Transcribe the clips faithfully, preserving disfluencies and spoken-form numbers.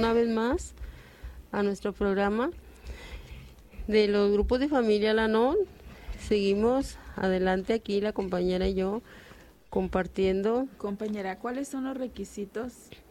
una vez más a nuestro programa de los grupos de familia Al-Anon. Seguimos adelante aquí la compañera y yo compartiendo. Compañera, ¿cuáles son los requisitos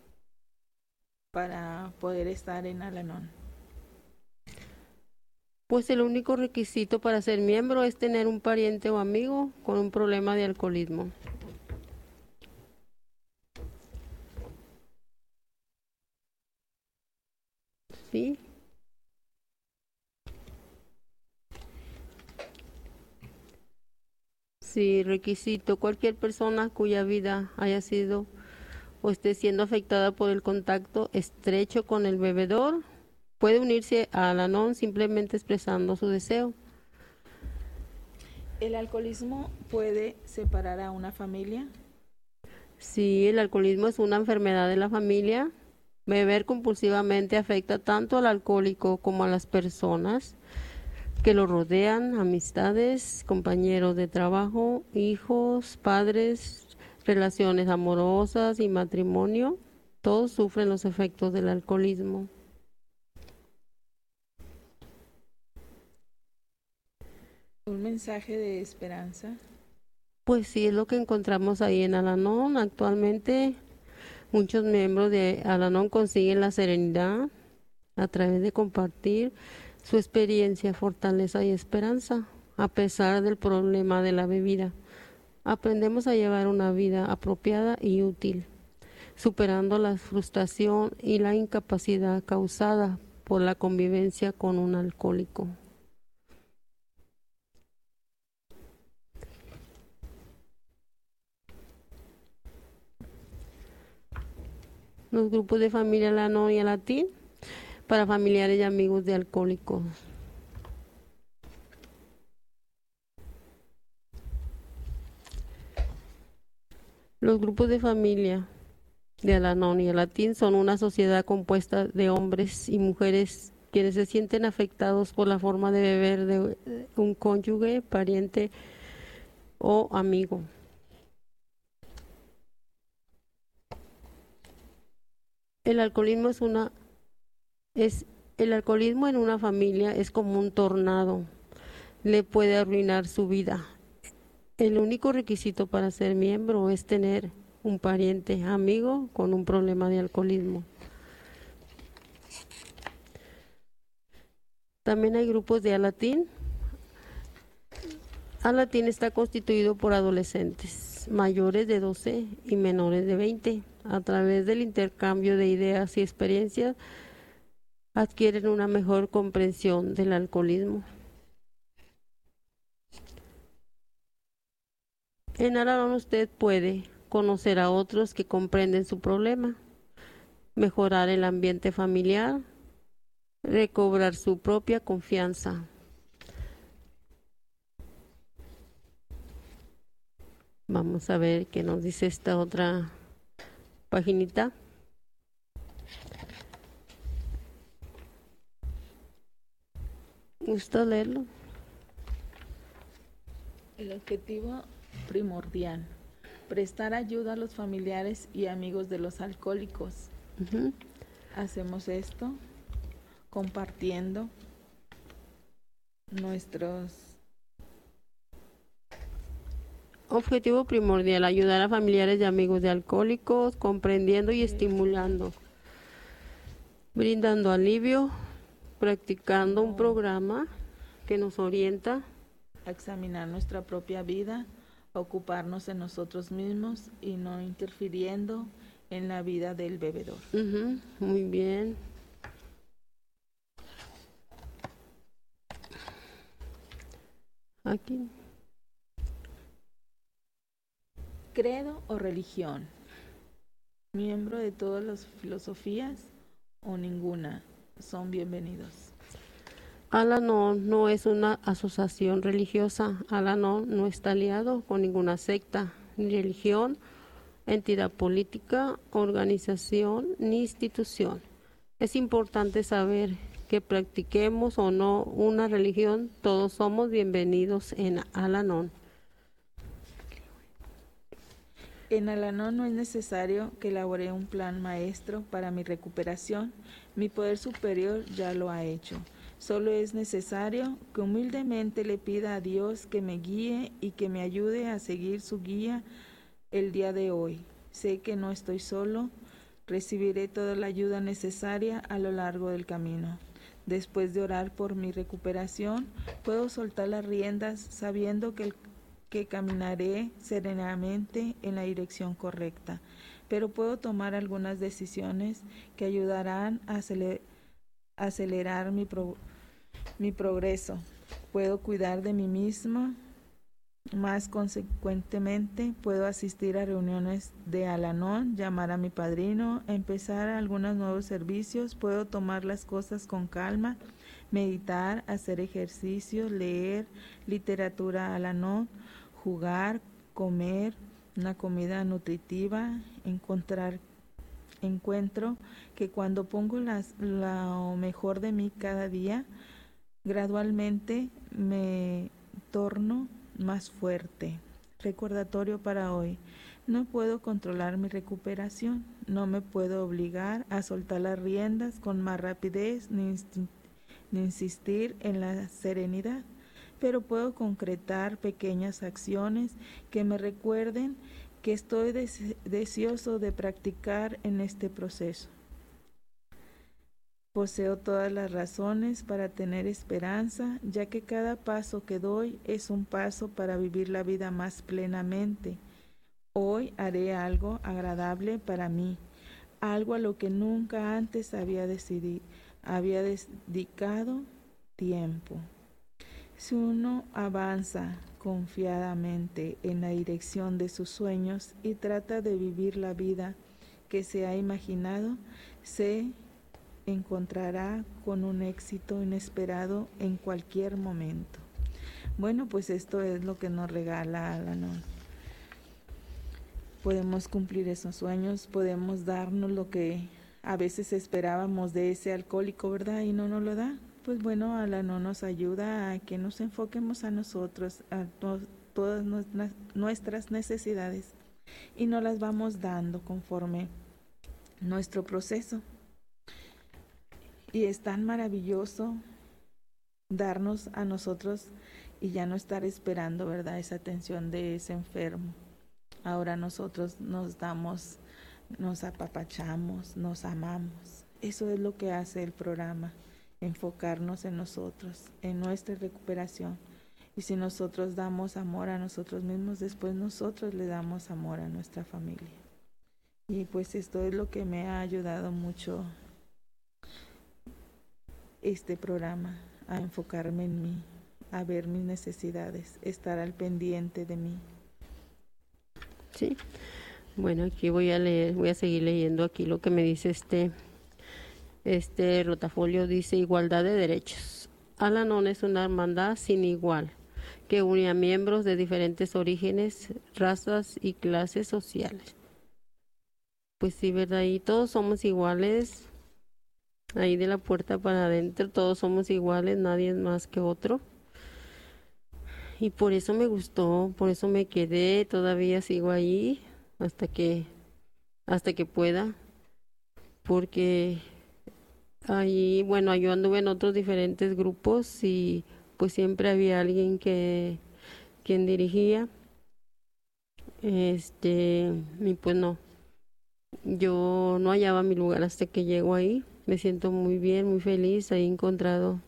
para poder estar en Al-Anon? Pues el único requisito para ser miembro es tener un pariente o amigo con un problema de alcoholismo. ¿Sí? Sí, requisito. Cualquier persona cuya vida haya sido o esté siendo afectada por el contacto estrecho con el bebedor puede unirse a Al-Anon simplemente expresando su deseo. ¿El alcoholismo puede separar a una familia? Sí, el alcoholismo es una enfermedad de la familia. Beber compulsivamente afecta tanto al alcohólico como a las personas que lo rodean, amistades, compañeros de trabajo, hijos, padres, relaciones amorosas y matrimonio. Todos sufren los efectos del alcoholismo. ¿Un mensaje de esperanza? Pues sí, es lo que encontramos ahí en Al-Anon. Actualmente muchos miembros de Al-Anon consiguen la serenidad a través de compartir su experiencia, fortaleza y esperanza, a pesar del problema de la bebida. Aprendemos a llevar una vida apropiada y útil, superando la frustración y la incapacidad causada por la convivencia con un alcohólico. Los grupos de familia Al-Anon y Al-Latín para familiares y amigos de alcohólicos. Los grupos de familia de Al-Anon y Al-Latín son una sociedad compuesta de hombres y mujeres quienes se sienten afectados por la forma de beber de un cónyuge, pariente o amigo. El alcoholismo es una es el alcoholismo en una familia es como un tornado, le puede arruinar su vida. El único requisito para ser miembro es tener un pariente, amigo con un problema de alcoholismo. También hay grupos de Al-Latín. Al-Latín está constituido por adolescentes mayores de doce y menores de veinte. A través del intercambio de ideas y experiencias adquieren una mejor comprensión del alcoholismo. En Al-Anon usted puede conocer a otros que comprenden su problema, mejorar el ambiente familiar, recobrar su propia confianza. Vamos a ver qué nos dice esta otra paginita. ¿Gusta leerlo? El objetivo primordial: prestar ayuda a los familiares y amigos de los alcohólicos. Uh-huh. Hacemos esto compartiendo nuestros... Objetivo primordial: ayudar a familiares y amigos de alcohólicos, comprendiendo y estimulando, brindando alivio, practicando un programa que nos orienta a examinar nuestra propia vida, a ocuparnos en nosotros mismos y no interfiriendo en la vida del bebedor. Uh-huh. Muy bien. Aquí. Credo o religión. Miembro de todas las filosofías o ninguna son bienvenidos. Al-Anon no es una asociación religiosa. Al-Anon no está aliado con ninguna secta, ni religión, entidad política, organización ni institución. Es importante saber que practiquemos o no una religión, todos somos bienvenidos en Al-Anon. En Al-Anon no es necesario que elabore un plan maestro para mi recuperación. Mi poder superior ya lo ha hecho. Solo es necesario que humildemente le pida a Dios que me guíe y que me ayude a seguir su guía el día de hoy. Sé que no estoy solo. Recibiré toda la ayuda necesaria a lo largo del camino. Después de orar por mi recuperación, puedo soltar las riendas sabiendo que, el, que caminaré serenamente en la dirección correcta, pero puedo tomar algunas decisiones que ayudarán a acelerar, acelerar mi, pro, mi progreso. Puedo cuidar de mí misma. Más consecuentemente, puedo asistir a reuniones de Al-Anon, llamar a mi padrino, empezar algunos nuevos servicios, puedo tomar las cosas con calma, meditar, hacer ejercicio, leer literatura Al-Anon, jugar, comer una comida nutritiva, encontrar encuentro que cuando pongo las, lo mejor de mí cada día, gradualmente me torno más fuerte. Recordatorio para hoy. No puedo controlar mi recuperación. No me puedo obligar a soltar las riendas con más rapidez ni, ni insistir en la serenidad. Pero puedo concretar pequeñas acciones que me recuerden que estoy des- deseoso de practicar en este proceso. Poseo todas las razones para tener esperanza, ya que cada paso que doy es un paso para vivir la vida más plenamente. Hoy haré algo agradable para mí, algo a lo que nunca antes había decidido, había dedicado tiempo. Si uno avanza confiadamente en la dirección de sus sueños y trata de vivir la vida que se ha imaginado, se encontrará con un éxito inesperado en cualquier momento. Bueno, pues esto es lo que nos regala Al-Anon. Podemos cumplir esos sueños, podemos darnos lo que a veces esperábamos de ese alcohólico, ¿verdad? Y no nos lo da. Pues bueno, Al-Anon nos ayuda a que nos enfoquemos a nosotros, a to- todas nuestras, nuestras necesidades, y nos las vamos dando conforme nuestro proceso. Y es tan maravilloso darnos a nosotros y ya no estar esperando, ¿verdad?, esa atención de ese enfermo. Ahora nosotros nos damos, nos apapachamos, nos amamos. Eso es lo que hace el programa, enfocarnos en nosotros, en nuestra recuperación. Y si nosotros damos amor a nosotros mismos, después nosotros le damos amor a nuestra familia. Y pues esto es lo que me ha ayudado mucho este programa, a enfocarme en mí, a ver mis necesidades, estar al pendiente de mí. Sí. Bueno, aquí voy a leer, voy a seguir leyendo aquí lo que me dice este, este rotafolio. Dice: igualdad de derechos. Al-Anon es una hermandad sin igual, que une a miembros de diferentes orígenes, razas y clases sociales. Pues sí, ¿verdad? Y todos somos iguales. Ahí de la puerta para adentro todos somos iguales, nadie es más que otro. Y por eso me gustó, por eso me quedé, todavía sigo ahí hasta que hasta que pueda, porque ahí, bueno, yo anduve en otros diferentes grupos y pues siempre había alguien que quien dirigía, este, y pues no, yo no hallaba mi lugar hasta que llego ahí. Me siento muy bien, muy feliz, he encontrado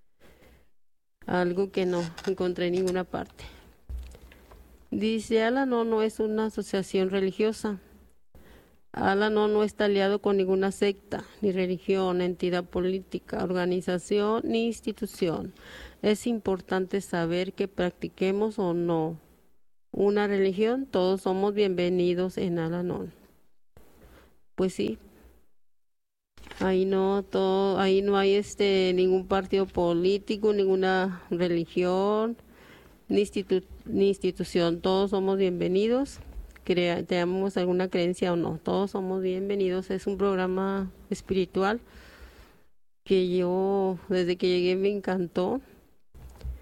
algo que no encontré en ninguna parte. Dice: Al-Anon no es una asociación religiosa. Al-Anon no está aliado con ninguna secta, ni religión, entidad política, organización, ni institución. Es importante saber que practiquemos o no una religión, todos somos bienvenidos en Al-Anon. Pues sí, ahí no todo, ahí no hay este ningún partido político, ninguna religión, ni, institu ni institución, todos somos bienvenidos. Crea, tenemos alguna creencia o no, todos somos bienvenidos. Es un programa espiritual que yo desde que llegué me encantó.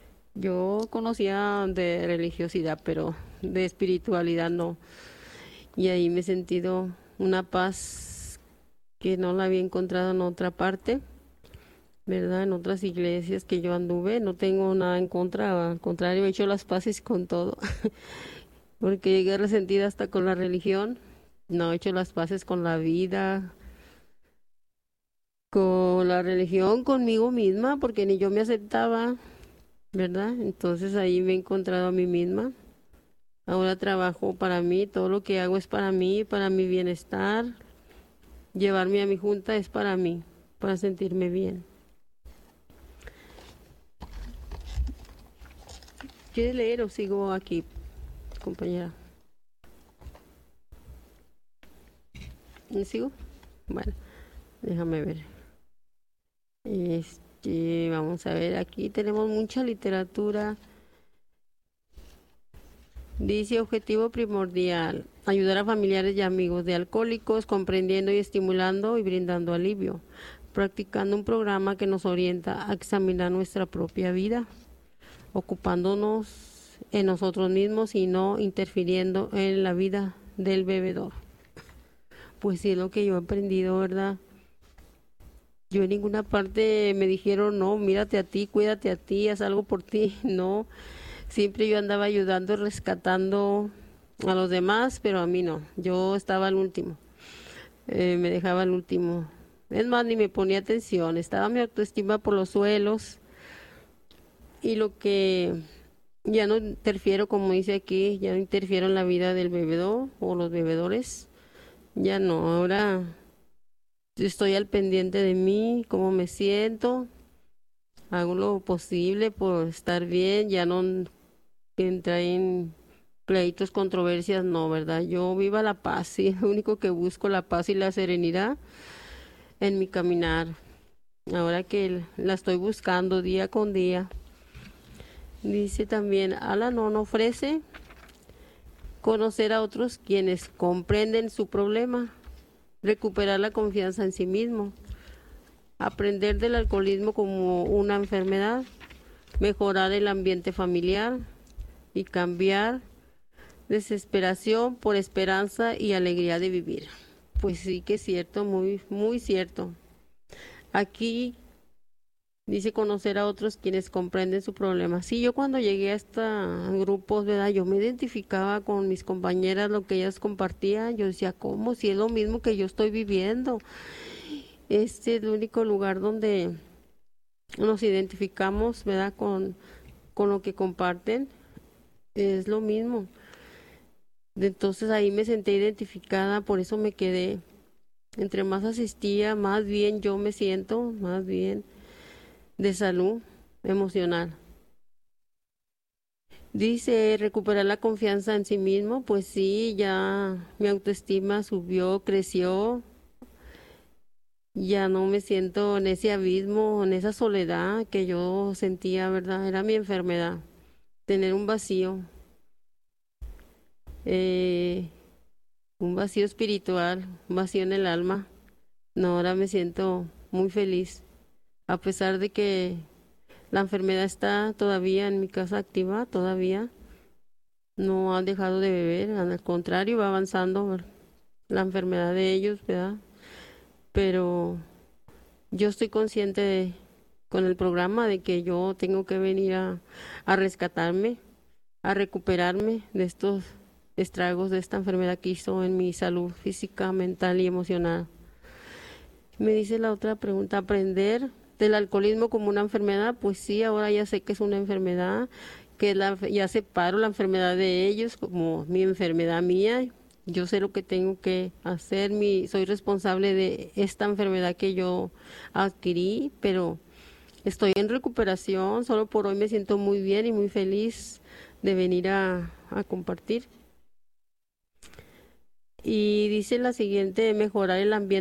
Yo conocía de religiosidad, pero de espiritualidad no. y ahí me he sentido una paz que no la había encontrado en otra parte, ¿verdad? En otras iglesias que yo anduve, no tengo nada en contra, al contrario, he hecho las paces con todo, porque llegué resentida hasta con la religión, no he hecho las paces con la vida, con la religión, conmigo misma, porque ni yo me aceptaba, ¿verdad? Entonces ahí me he encontrado a mí misma. Ahora trabajo para mí, todo lo que hago es para mí, para mi bienestar. Llevarme a mi junta es para mí, para sentirme bien. ¿Quieres leer o sigo aquí, compañera? ¿Me sigo? Bueno, déjame ver. Este, vamos a ver, aquí tenemos mucha literatura. Dice objetivo primordial, ayudar a familiares y amigos de alcohólicos, comprendiendo y estimulando y brindando alivio, practicando un programa que nos orienta a examinar nuestra propia vida, ocupándonos en nosotros mismos y no interfiriendo en la vida del bebedor. Pues sí, es lo que yo he aprendido, ¿verdad? Yo en ninguna parte me dijeron, no, mírate a ti, cuídate a ti, haz algo por ti, no. Siempre yo andaba ayudando, rescatando a los demás, pero a mí no. Yo estaba al último. Eh, me dejaba al último. Es más, ni me ponía atención. Estaba mi autoestima por los suelos. Y lo que ya no interfiero, como dice aquí, ya no interfiero en la vida del bebedor o los bebedores. Ya no. Ahora estoy al pendiente de mí, cómo me siento. Hago lo posible por estar bien. Ya no entra en pleitos, controversias, no, ¿verdad? Yo viva la paz, sí, lo único que busco, la paz y la serenidad en mi caminar. Ahora que la estoy buscando día con día. Dice también, Al-Anon ofrece conocer a otros quienes comprenden su problema, recuperar la confianza en sí mismo, aprender del alcoholismo como una enfermedad, mejorar el ambiente familiar y cambiar desesperación por esperanza y alegría de vivir. Pues sí que es cierto, muy, muy cierto. Aquí dice conocer a otros quienes comprenden su problema. Sí, yo cuando llegué a estos grupos, ¿verdad? Yo me identificaba con mis compañeras, lo que ellas compartían. Yo decía, ¿cómo? Si es lo mismo que yo estoy viviendo. Este es el único lugar donde nos identificamos, ¿verdad? Con, con lo que comparten. Es lo mismo. Entonces ahí me senté identificada, por eso me quedé. Entre más asistía, más bien yo me siento, más bien de salud emocional. Dice recuperar la confianza en sí mismo, pues sí, ya mi autoestima subió, creció, ya no me siento en ese abismo, en esa soledad que yo sentía, ¿verdad? Era mi enfermedad, tener un vacío. Eh, un vacío espiritual, un vacío en el alma. No, ahora me siento muy feliz, a pesar de que la enfermedad está todavía en mi casa activa, todavía no han dejado de beber, al contrario, va avanzando la enfermedad de ellos, ¿verdad? Pero yo estoy consciente de, con el programa de que yo tengo que venir a, a rescatarme, a recuperarme de estos estragos de esta enfermedad que hizo en mi salud física, mental y emocional. Me dice la otra pregunta, ¿aprender del alcoholismo como una enfermedad? Pues sí, ahora ya sé que es una enfermedad, que la, ya separo la enfermedad de ellos como mi enfermedad mía. Yo sé lo que tengo que hacer, mi, soy responsable de esta enfermedad que yo adquirí, pero estoy en recuperación, solo por hoy me siento muy bien y muy feliz de venir a, a compartir. Y dice la siguiente, mejorar el ambiente